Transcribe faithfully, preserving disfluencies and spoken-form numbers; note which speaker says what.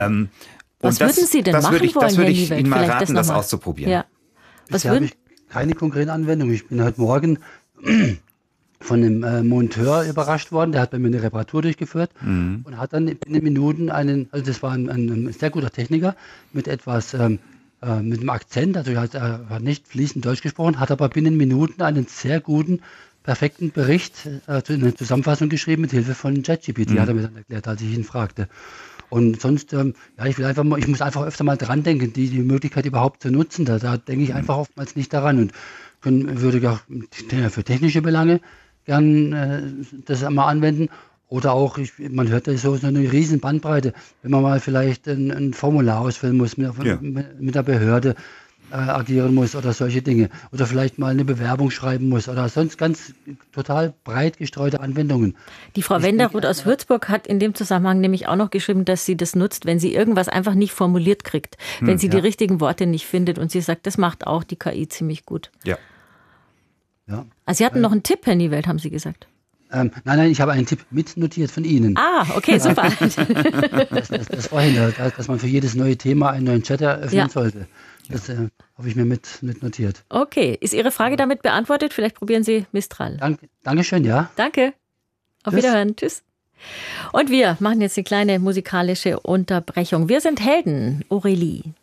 Speaker 1: Ähm,
Speaker 2: Was
Speaker 1: das,
Speaker 2: würden Sie denn
Speaker 1: das
Speaker 2: machen
Speaker 1: würde ich,
Speaker 2: wollen,
Speaker 1: das würde
Speaker 2: Herr
Speaker 1: ich
Speaker 2: Niewelt?
Speaker 1: Ihnen mal
Speaker 2: Vielleicht
Speaker 1: raten,
Speaker 2: das
Speaker 1: das
Speaker 2: noch mal.
Speaker 1: auszuprobieren.
Speaker 2: Ja. Was
Speaker 3: Bisher habe
Speaker 2: würden?
Speaker 3: ich keine konkrete Anwendung. Ich bin heute Morgen von einem äh, Monteur überrascht worden. Der hat bei mir eine Reparatur durchgeführt
Speaker 1: Mhm.
Speaker 3: und hat dann binnen Minuten einen, also das war ein, ein, ein sehr guter Techniker mit etwas, ähm, äh, mit einem Akzent, also er hat, er hat nicht fließend Deutsch gesprochen, hat aber binnen Minuten einen sehr guten, perfekten Bericht, äh, eine Zusammenfassung geschrieben mit Hilfe von ChatGPT,
Speaker 1: Mhm.
Speaker 3: hat er mir dann erklärt, als ich ihn fragte. Und sonst, ähm, ja, ich will einfach mal, ich muss einfach öfter mal dran denken, die, die Möglichkeit überhaupt zu nutzen. Da, da denke ich einfach oftmals nicht daran und können, würde ich auch für technische Belange gern äh, das einmal anwenden. Oder auch, ich, man hört ja so, so eine riesen Bandbreite, wenn man mal vielleicht ein, ein Formular ausfüllen muss, mit,
Speaker 1: Ja.
Speaker 3: mit der Behörde äh, agieren muss oder solche Dinge. Oder vielleicht mal eine Bewerbung schreiben muss oder sonst ganz total breit gestreute Anwendungen.
Speaker 2: Die Frau
Speaker 3: Ich
Speaker 2: Wenderoth
Speaker 3: denke,
Speaker 2: aus Würzburg hat in dem Zusammenhang nämlich auch noch geschrieben, dass sie das nutzt, wenn sie irgendwas einfach nicht formuliert kriegt, wenn sie die
Speaker 3: ja.
Speaker 2: richtigen Worte nicht findet. Und sie sagt, das macht auch die K I ziemlich gut.
Speaker 1: Ja.
Speaker 3: Ja.
Speaker 2: Also Sie hatten noch einen Tipp, Herr Niewelt, haben Sie gesagt.
Speaker 3: Ähm, nein, nein, ich habe einen Tipp mitnotiert von Ihnen.
Speaker 2: Ah, okay, super.
Speaker 3: Das, das, das vorhin, dass, dass man für jedes neue Thema einen neuen Chat eröffnen
Speaker 2: Ja.
Speaker 3: sollte. Das äh, habe ich mir mit, mit notiert.
Speaker 2: Okay, ist Ihre Frage damit beantwortet? Vielleicht probieren Sie Mistral.
Speaker 3: Dank, Dankeschön, ja.
Speaker 2: Danke. Auf
Speaker 3: Tschüss.
Speaker 2: Wiederhören. Tschüss. Und wir machen jetzt eine kleine musikalische Unterbrechung. Wir sind Helden, Aurélie.